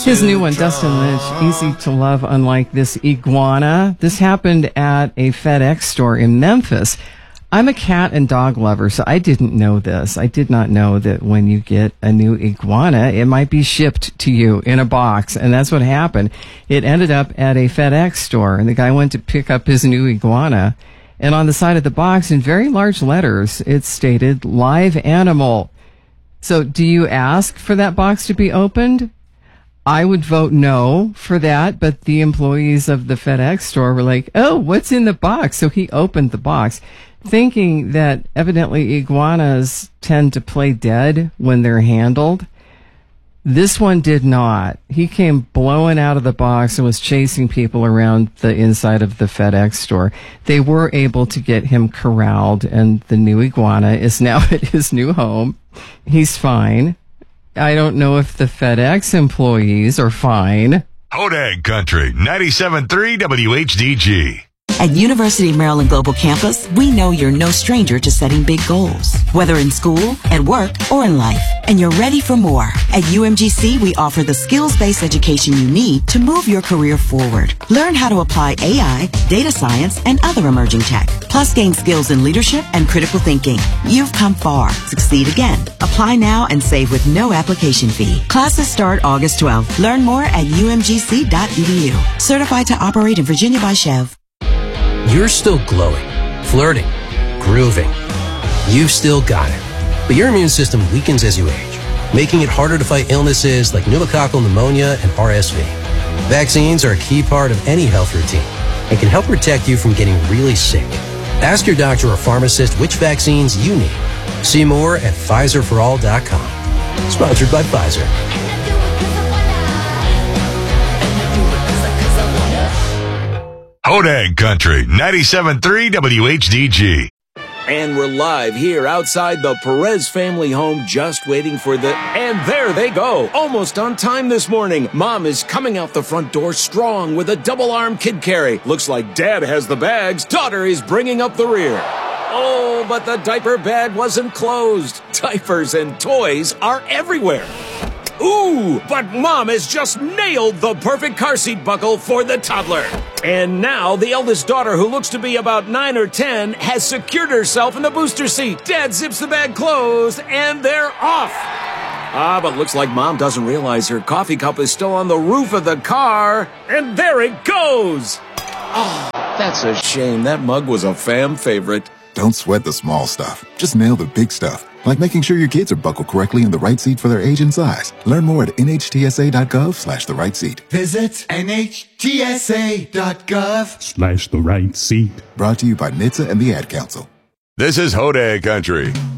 His new one, Dustin Lynch, Easy to Love, Unlike This Iguana. This happened at a FedEx store in Memphis. I'm a cat and dog lover, so I didn't know this. I did not know that when you get a new iguana, it might be shipped to you in a box, and that's what happened. It ended up at a FedEx store, and the guy went to pick up his new iguana, and on the side of the box, in very large letters, it stated, live animal. So do you ask for that box to be opened? I would vote no for that, but the employees of the FedEx store were like, oh, what's in the box? So he opened the box, thinking that evidently iguanas tend to play dead when they're handled. This one did not. He came blowing out of the box and was chasing people around the inside of the FedEx store. They were able to get him corralled, and the new iguana is now at his new home. He's fine. I don't know if the FedEx employees are fine. Hodag Country, 97.3 WHDG. At University of Maryland Global Campus, we know you're no stranger to setting big goals, whether in school, at work, or in life, and you're ready for more. At UMGC, we offer the skills-based education you need to move your career forward. Learn how to apply AI, data science, and other emerging tech, plus gain skills in leadership and critical thinking. You've come far. Succeed again. Apply now and save with no application fee. Classes start August 12th. Learn more at umgc.edu. Certified to operate in Virginia by Chev. You're still glowing, flirting, grooving. You've still got it. But your immune system weakens as you age, making it harder to fight illnesses like pneumococcal pneumonia and RSV. Vaccines are a key part of any health routine and can help protect you from getting really sick. Ask your doctor or pharmacist which vaccines you need. See more at PfizerForAll.com. Sponsored by Pfizer. Hodag Country, 97.3 WHDG. And we're live here outside the Perez family home, just waiting for and there they go. Almost on time this morning. Mom is coming out the front door strong with a double-arm kid carry. Looks like Dad has the bags. Daughter is bringing up the rear. Oh, but the diaper bag wasn't closed. Diapers and toys are everywhere. Ooh, but Mom has just nailed the perfect car seat buckle for the toddler. And now the eldest daughter, who looks to be about 9 or 10, has secured herself in the booster seat. Dad zips the bag closed, and they're off. But looks like Mom doesn't realize her coffee cup is still on the roof of the car. And there it goes. Oh, that's a shame. That mug was a fam favorite. Don't sweat the small stuff. Just nail the big stuff. Like making sure your kids are buckled correctly in the right seat for their age and size. Learn more at nhtsa.gov/the right seat. Visit nhtsa.gov/the right seat. Brought to you by NHTSA and the Ad Council. This is Hodag Country.